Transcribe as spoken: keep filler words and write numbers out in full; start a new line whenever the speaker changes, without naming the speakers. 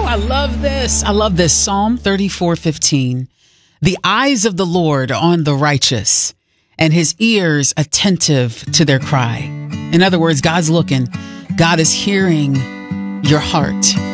I love this. I love this. Psalm thirty-four fifteen. The eyes of the Lord are on the righteous, and his ears attentive to their cry. In other words, God's looking. God is hearing your heart.